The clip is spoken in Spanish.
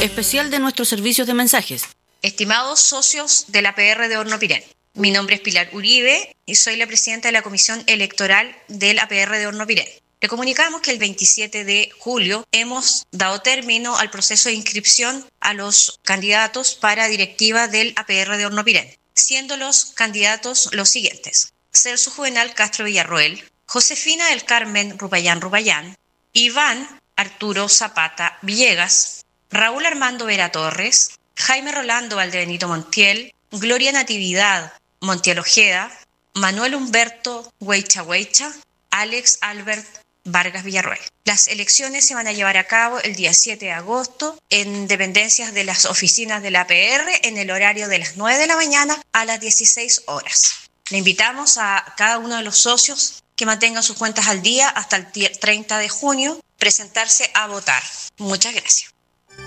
especial de nuestros servicios de mensajes. Estimados socios de la APR de Hornopiren, mi nombre es Pilar Uribe y soy la presidenta de la Comisión Electoral del APR de Hornopiren. Le comunicamos que el 27 de julio hemos dado término al proceso de inscripción a los candidatos para directiva del APR de Hornopiren, siendo los candidatos los siguientes: Celso Juvenal Castro Villarroel, Josefina del Carmen Rupayán, Iván Arturo Zapata Villegas, Raúl Armando Vera Torres, Jaime Rolando Valdebenito Montiel, Gloria Natividad Montiel Ojeda, Manuel Humberto Hueycha, Alex Albert Vargas Villarroel. Las elecciones se van a llevar a cabo el día 7 de agosto en dependencias de las oficinas de la APR en el horario de las 9 de la mañana a las 16 horas. Le invitamos a cada uno de los socios que mantengan sus cuentas al día hasta el 30 de junio, presentarse a votar. Muchas gracias.